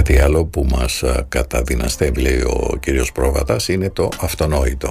Κάτι άλλο που μας καταδυναστεύει, λέει ο κύριος Πρόβατας, είναι το αυτονόητο.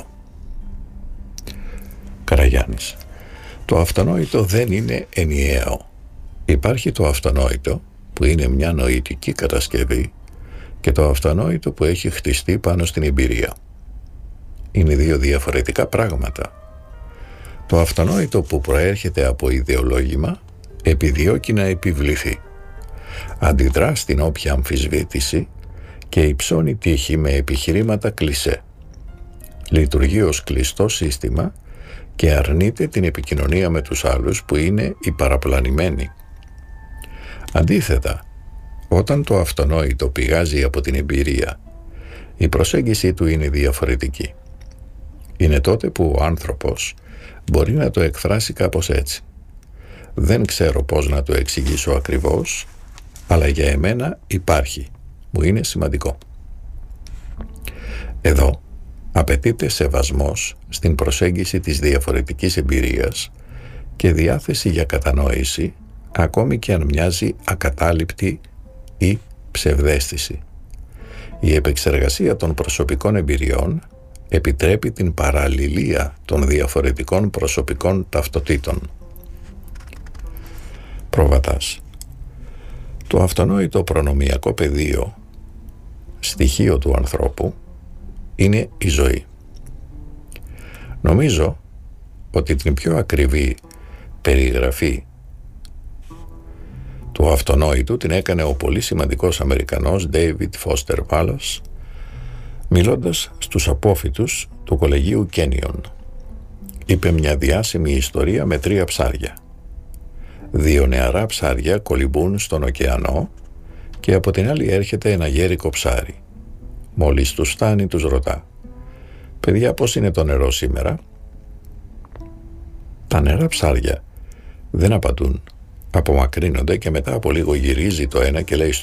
Καραγιάννης. Το αυτονόητο δεν είναι ενιαίο. Υπάρχει το αυτονόητο που είναι μια νοητική κατασκευή και το αυτονόητο που έχει χτιστεί πάνω στην εμπειρία. Είναι δύο διαφορετικά πράγματα. Το αυτονόητο που προέρχεται από ιδεολόγημα επιδιώκει να επιβληθεί. Αντιδρά στην όποια αμφισβήτηση και υψώνει τύχη με επιχειρήματα κλισέ. Λειτουργεί ως κλειστό σύστημα και αρνείται την επικοινωνία με τους άλλους που είναι οι παραπλανημένοι. Αντίθετα, όταν το αυτονόητο πηγάζει από την εμπειρία, η προσέγγιση του είναι διαφορετική. Είναι τότε που ο άνθρωπος μπορεί να το εκφράσει κάπως έτσι. Δεν ξέρω πώς να το εξηγήσω ακριβώς, αλλά για εμένα υπάρχει. Μου είναι σημαντικό. Εδώ απαιτείται σεβασμός στην προσέγγιση της διαφορετικής εμπειρίας και διάθεση για κατανόηση, ακόμη και αν μοιάζει ακατάληπτη ή ψευδαίσθηση. Η επεξεργασία των προσωπικών εμπειριών επιτρέπει την παραλληλία των διαφορετικών προσωπικών ταυτοτήτων. Πρόβατας. Το αυτονόητο προνομιακό πεδίο, στοιχείο του ανθρώπου, είναι η ζωή. Νομίζω ότι την πιο ακριβή περιγραφή του αυτονόητου την έκανε ο πολύ σημαντικός Αμερικανός David Foster Wallace, μιλώντας στους απόφοιτους του κολεγίου Kenyon. Είπε μια διάσημη ιστορία με 3 ψάρια. 2 νεαρά ψάρια κολυμπούν στον ωκεανό και από την άλλη έρχεται ένα γέρικο ψάρι. Μόλις τους φτάνει τους ρωτά: «Παιδιά, πώς είναι το νερό σήμερα?» Τα νεαρά ψάρια δεν απαντούν. Απομακρύνονται και μετά από λίγο γυρίζει το ένα και λέει